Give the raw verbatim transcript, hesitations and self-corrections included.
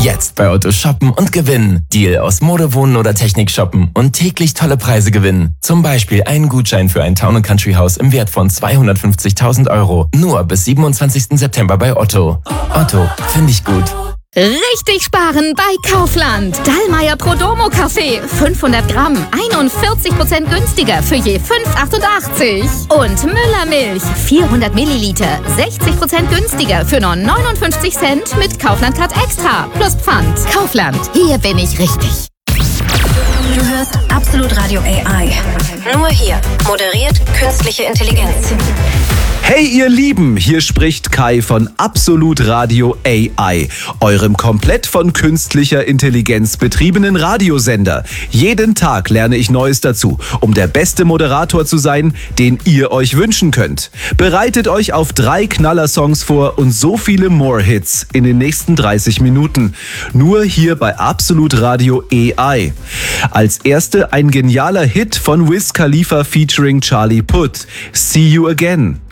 Jetzt bei Otto shoppen und gewinnen. Deal aus Mode, Wohnen oder Technik shoppen und täglich tolle Preise gewinnen. Zum Beispiel einen Gutschein für ein Town and Country Haus im Wert von zweihundertfünfzigtausend Euro. Nur bis siebenundzwanzigsten September bei Otto. Otto, finde ich gut. Richtig sparen bei Kaufland. Dallmayr Prodomo Kaffee, fünfhundert Gramm, einundvierzig Prozent günstiger für je fünf Euro achtundachtzig. Und Müller Milch, vierhundert Milliliter, sechzig Prozent günstiger für nur neunundfünfzig Cent mit Kaufland Card Extra plus Pfand. Kaufland, hier bin ich richtig. Du hörst Absolut Radio A I. Nur hier. Moderiert künstliche Intelligenz. Hey ihr Lieben, hier spricht Kai von Absolut Radio A I, eurem komplett von künstlicher Intelligenz betriebenen Radiosender. Jeden Tag lerne ich Neues dazu, um der beste Moderator zu sein, den ihr euch wünschen könnt. Bereitet euch auf drei Knallersongs vor und so viele More-Hits in den nächsten dreißig Minuten. Nur hier bei Absolut Radio A I. Als erste ein genialer Hit von Wiz Khalifa featuring Charlie Puth, See You Again.